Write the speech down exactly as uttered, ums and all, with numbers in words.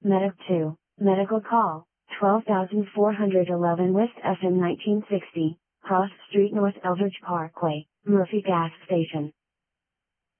Medic two, medical call, twelve thousand four hundred eleven West F M nineteen sixty, Cross Street North Eldridge Parkway, Murphy Gas Station.